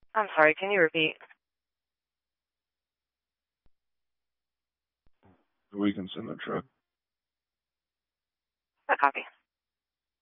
I'm sorry, can you repeat? We can send the truck. A copy.